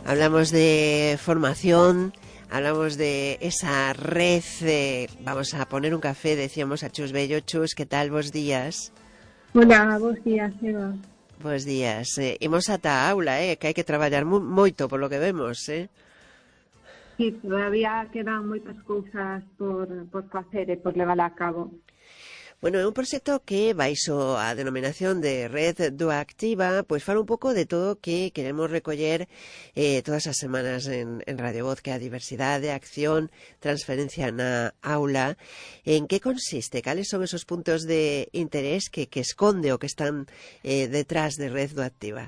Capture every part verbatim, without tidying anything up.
Hablamos de formación, hablamos de esa red, eh, vamos a poner un café, decíamos a Chus Bello. Chus, que tal, bos días? Hola, bos días, Eva. Bos días. Eh, imos ata a aula, eh, que hai que traballar mu moito por lo que vemos, eh? Sí, todavía quedan moitas cousas por, por facer e por levar a cabo. Bueno, é un proxecto que, baixo a denominación de Red Doactiva, pois fala un pouco de todo o que queremos recoller eh, todas as semanas en, en Radio Voz, que é a diversidade, a acción, transferencia na aula. En que consiste? Cales son esos puntos de interés que, que esconde o que están eh, detrás de Red Doactiva?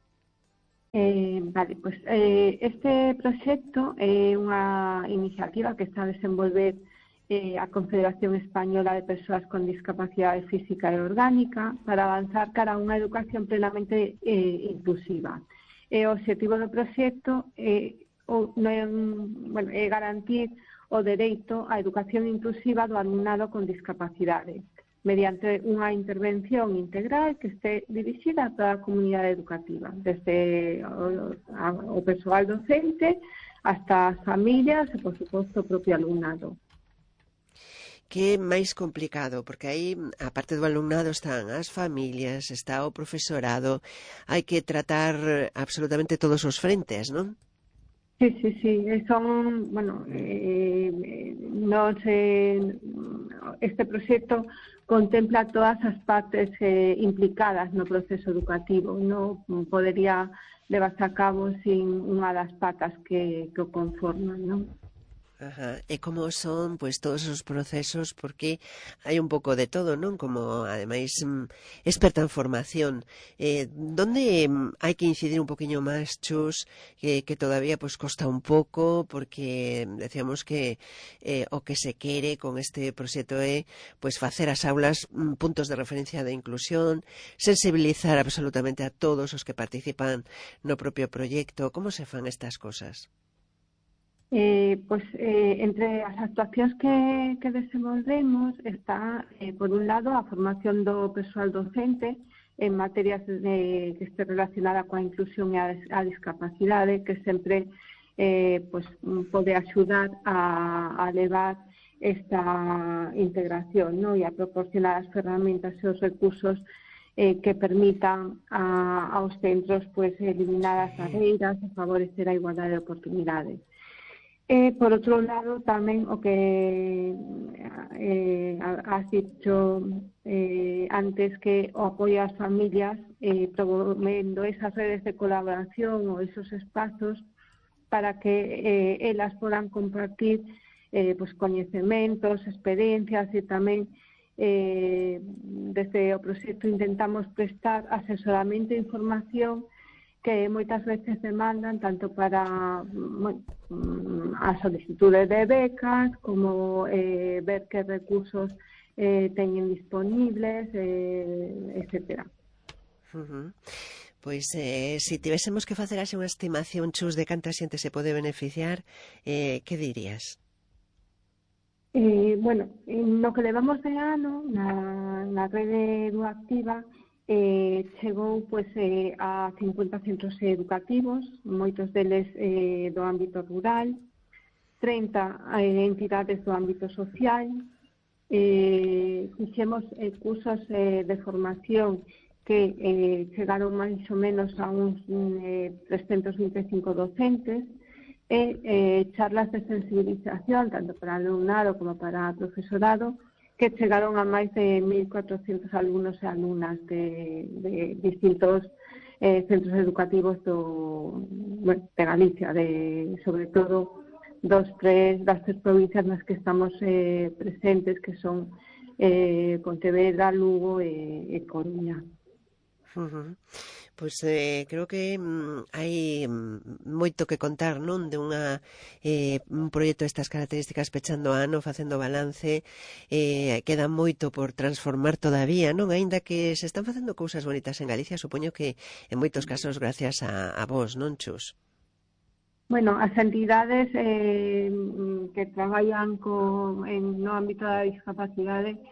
Eh, vale, pues eh, este proxecto é unha iniciativa que está a desenvolver eh, a Confederación Española de Persoas con Discapacidade Física e Orgánica para avanzar cara a unha educación plenamente eh, inclusiva. E o objetivo do proxecto é, o, non, bueno, é garantir o dereito á educación inclusiva do alumnado con discapacidade, mediante unha intervención integral que este dirixida a toda a comunidade educativa, desde o, a, o persoal docente hasta as familias e, por suposto, o propio alumnado. Que é máis complicado, porque aí, a parte do alumnado, están as familias, está o profesorado, hai que tratar absolutamente todos os frentes, non? Sí, sí, sí, son, bueno, eh, non se, este proxecto contempla todas as partes eh, implicadas no proceso educativo, non podería levarse a cabo sin unha das patas que, que o conforman, non? Ajá. E como son, pois, todos os procesos, porque hai un pouco de todo, non? Como, ademais, experta en formación, eh, donde hai que incidir un poquinho máis, Chus, que, que todavía, pois, costa un pouco, porque decíamos que eh, o que se quere con este proxecto é, pois, facer as aulas puntos de referencia de inclusión, sensibilizar absolutamente a todos os que participan no propio proxecto. Como se fan estas cosas? Eh, pues eh, entre as actuacións que, que desenvolvemos está, eh, por un lado, a formación do persoal docente en materias de, que este relacionada coa inclusión e a, a discapacidade, que sempre eh, pues, pode axudar a, a levar esta integración, ¿no? E a proporcionar as ferramentas e os recursos eh, que permitan a, aos centros pues, eliminar as barreiras e favorecer a igualdade de oportunidades. Eh, por outro lado, tamén o que eh, has dicho eh, antes, que o apoio ás familias, eh, promovendo esas redes de colaboración ou esos espazos para que eh, elas podan compartir eh, pues, coñecementos, experiencias, e tamén eh, desde o proxecto intentamos prestar asesoramento e información que moitas veces demandan tanto para bueno, a solicitude de becas como eh, ver que recursos eh, teñen disponibles, eh, etcétera. Uh-huh. Pois, eh, se tivésemos que facer así unha estimación, Chus, de canta xente se pode beneficiar, eh, que dirías? Eh, bueno, no que levamos de ano na, na rede Doactiva, Eh, chegou pues, eh, a cincuenta centros educativos, moitos deles eh, do ámbito rural, trinta eh, entidades do ámbito social, eh, fixemos eh, cursos eh, de formación que eh, chegaron máis ou menos a uns eh, trescentos vinte e cinco docentes, e eh, charlas de sensibilización, tanto para alumnado como para profesorado, que chegaron a máis de mil cuatrocentos alumnos e alumnas de, de distintos eh, centros educativos do, bueno, de Galicia, de, sobre todo dos, tres, das tres provincias nas que estamos eh, presentes, que son eh, Pontevedra, Lugo e, e Coruña. Uh-huh. Pois eh, creo que mm, hai mm, moito que contar, non? De unha, eh, un proxecto destas características pechando ano, facendo balance, eh, queda moito por transformar todavía, non? Aínda que se están facendo cousas bonitas en Galicia, supoño que en moitos casos gracias a, a vos, non, Chus? Bueno, as entidades eh, que traballan co, en no ámbito da discapacidade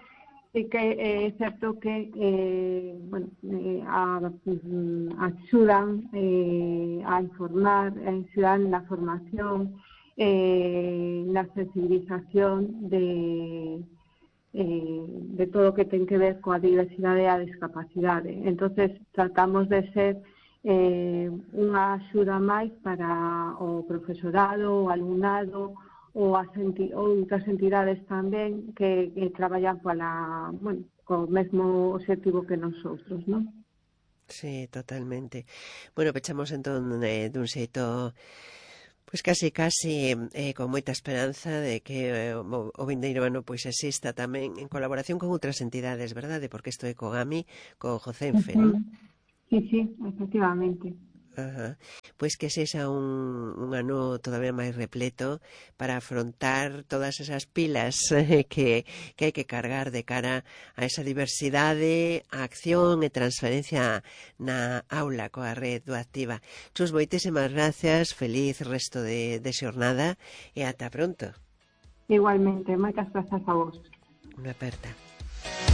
sí que é certo que eh, bueno, eh, a, axudan eh, a informar, axudan na formación, eh, na sensibilización de, eh, de todo o que ten que ver coa diversidade e a discapacidade. Entonces tratamos de ser eh, unha axuda máis para o profesorado, o alumnado, ou as enti outras entidades tamén que, que traballan para, bueno, co mesmo objetivo que nosotros, non? Sí, totalmente. Bueno, pechamos entón eh, dun xeito pois casi casi eh, con moita esperanza de que eh, o, o vindeiro ano pois exista tamén en colaboración con outras entidades, verdade? Porque isto é co GAMI, co Jocenfe, Uh-huh. non? Sí, sí, efectivamente. Ajá. Pois que sexa un, un ano todavía máis repleto para afrontar todas esas pilas eh, que, que hai que cargar de cara a esa diversidade, a acción e transferencia na aula coa red Duactiva. Chus, moitísimas gracias, feliz resto de, de xornada e ata pronto. Igualmente, moitas grazas a vos. Unha aperta.